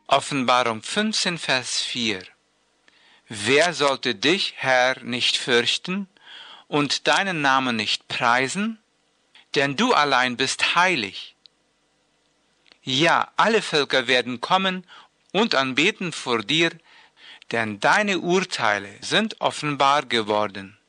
Offenbarung 15, Vers 4. Wer sollte dich, Herr, nicht fürchten und deinen Namen nicht preisen? Denn du allein bist heilig. Ja, alle Völker werden kommen und anbeten vor dir, denn deine Urteile sind offenbar geworden.